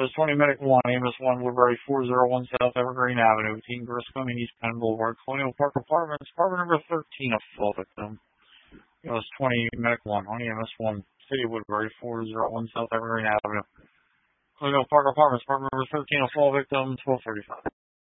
was 20 Medic 1, AMS 1, Woodbury 401 South Evergreen Avenue, Team Griscoming, East Penn Boulevard, Colonial Park Apartments, apartment number 13, a full victim. It was 20 Medic 1 on EMS 1, City of Woodbury 401 South Evergreen Avenue, Colonial Park Apartments, apartment number 13, a full victim, 12:35.